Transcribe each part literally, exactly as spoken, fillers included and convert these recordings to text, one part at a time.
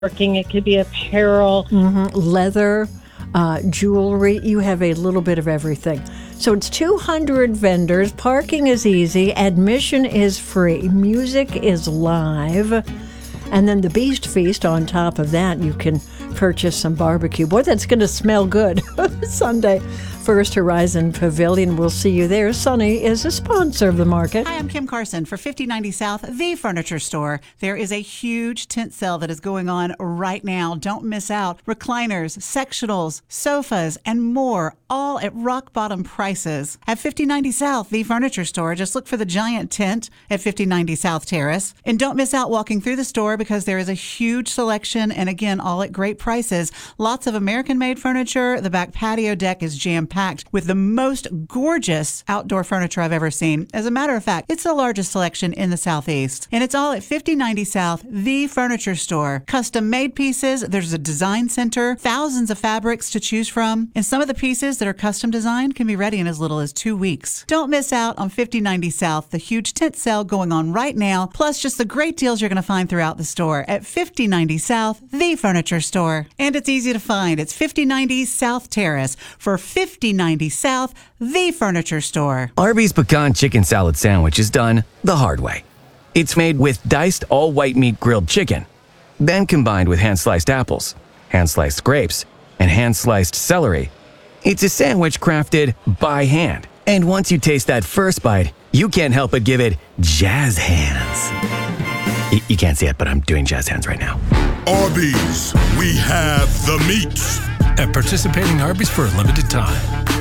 working. It could be apparel. Mm-hmm. Leather, uh, jewelry. You have a little bit of everything. So it's two hundred vendors. Parking is easy. Admission is free. Music is live. And then the Beast Feast on top of that, you can purchase some barbecue. Boy, that's going to smell good. Sunday, First Horizon Pavilion. We'll see you there. Sunny is a sponsor of the market. Hi, I'm Kim Carson for fifty ninety South, the furniture store. There is a huge tent sale that is going on right now. Don't miss out. Recliners, sectionals, sofas, and more, all at rock bottom prices. At fifty ninety South, the furniture store, just look for the giant tent at fifty ninety South Terrace. And don't miss out walking through the store because there is a huge selection and again, all at great prices. Lots of American-made furniture. The back patio deck is jam-packed with the most gorgeous outdoor furniture I've ever seen. As a matter of fact, it's the largest selection in the Southeast. And it's all at fifty ninety South, the furniture store. Custom-made pieces. There's a design center. Thousands of fabrics to choose from. And some of the pieces that are custom designed can be ready in as little as two weeks. Don't miss out on fifty ninety South, the huge tent sale going on right now, plus just the great deals you're going to find throughout the store at fifty ninety South, the furniture store. And it's easy to find. It's fifty ninety South Terrace for fifty ninety South, the furniture store. Arby's Pecan Chicken Salad Sandwich is done the hard way. It's made with diced all-white meat grilled chicken, then combined with hand-sliced apples, hand-sliced grapes, and hand-sliced celery. It's a sandwich crafted by hand. And once you taste that first bite, you can't help but give it jazz hands. Y- you can't see it, but I'm doing jazz hands right now. Arby's, we have the meats. At participating Arby's for a limited time.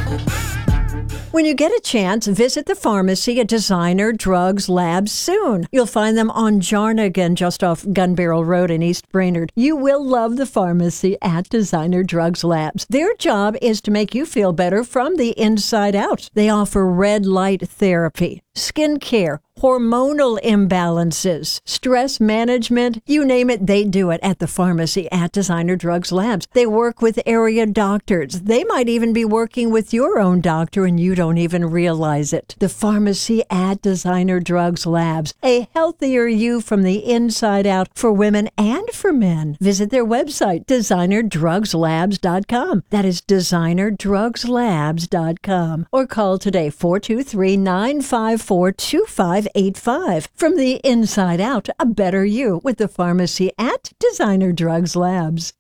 When you get a chance, visit the pharmacy at Designer Drugs Labs soon. You'll find them on Jarnigan, just off Gun Barrel Road in East Brainerd. You will love the pharmacy at Designer Drugs Labs. Their job is to make you feel better from the inside out. They offer red light therapy, skin care, hormonal imbalances, stress management, you name it, they do it at the pharmacy at Designer Drugs Labs. They work with area doctors. They might even be working with your own doctor and you don't even realize it. The pharmacy at Designer Drugs Labs. A healthier you from the inside out for women and for men. Visit their website, designer drugs labs dot com. That is designer drugs labs dot com. Or call today, four two three, nine five four, two five eight five. From the inside out, a better you with the pharmacy at Designer Drugs Labs.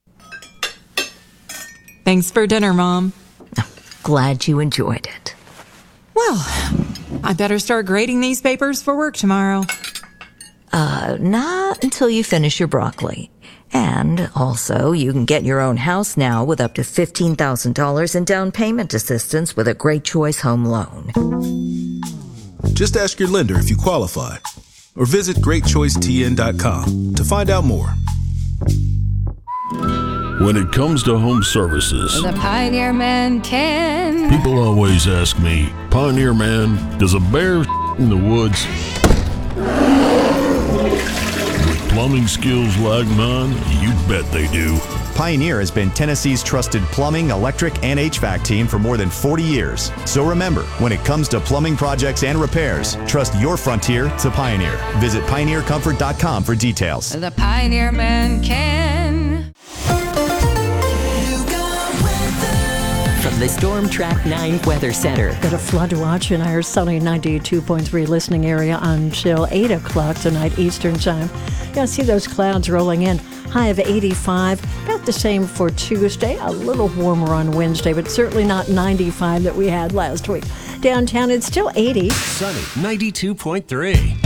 Thanks for dinner, Mom. Glad you enjoyed it. Well, I better start grading these papers for work tomorrow. Uh, not until you finish your broccoli. And also, you can get your own house now with up to fifteen thousand dollars in down payment assistance with a Great Choice Home Loan. Just ask your lender if you qualify, or visit great choice t n dot com to find out more. When it comes to home services, the Pioneer Man can. People always ask me, Pioneer Man, does a bear in the woods? With plumbing skills like mine, you bet they do. Pioneer has been Tennessee's trusted plumbing, electric, and H V A C team for more than forty years. So remember, when it comes to plumbing projects and repairs, trust your frontier to Pioneer. Visit pioneer comfort dot com for details. The Pioneer Man can. From the Storm Track nine Weather Center. Got a flood watch in our sunny ninety-two point three listening area until eight o'clock tonight Eastern time. Yeah, see those clouds rolling in. High of eighty-five. About the same for Tuesday. A little warmer on Wednesday, but certainly not ninety-five that we had last week. Downtown, it's still eighty. Sunny, ninety-two point three.